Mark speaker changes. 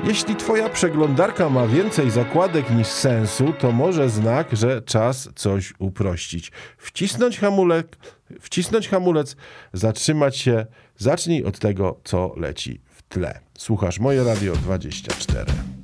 Speaker 1: Jeśli twoja przeglądarka ma więcej zakładek niż sensu, to może znak, że czas coś uprościć. Wcisnąć hamulec, zatrzymać się. Zacznij od tego, co leci w tle. Słuchasz Moje Radio 24.